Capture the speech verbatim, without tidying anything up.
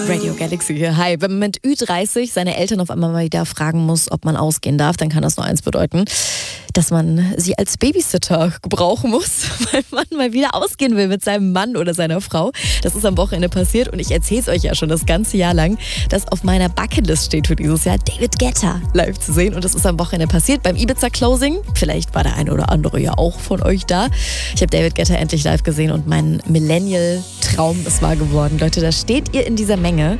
Radio Galaxy hier. Hi. Wenn man mit Ü dreißig seine Eltern auf einmal mal wieder fragen muss, ob man ausgehen darf, dann kann das nur eins bedeuten, dass man sie als Babysitter gebrauchen muss, weil man mal wieder ausgehen will mit seinem Mann oder seiner Frau. Das ist am Wochenende passiert und ich erzähle es euch ja schon das ganze Jahr lang, dass auf meiner Bucketlist steht für dieses Jahr, David Guetta live zu sehen. Und das ist am Wochenende passiert beim Ibiza Closing. Vielleicht war der eine oder andere ja auch von euch da. Ich habe David Guetta endlich live gesehen und mein Millennial-Traum ist wahr geworden. Leute, da steht ihr in dieser Menge.